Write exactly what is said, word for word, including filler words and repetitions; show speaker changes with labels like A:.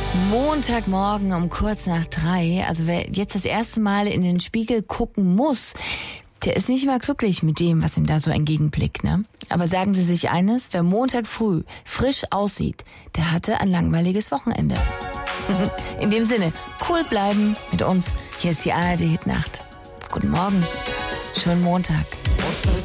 A: Montagmorgen um kurz nach drei. Also wer jetzt das erste Mal in den Spiegel gucken muss, der ist nicht mal glücklich mit dem, was ihm da so entgegenblickt, ne? Aber sagen Sie sich eines, wer Montag früh frisch aussieht, der hatte ein langweiliges Wochenende. In dem Sinne, cool bleiben mit uns. Hier ist die A R D Hitnacht. Guten Morgen. Schönen Montag.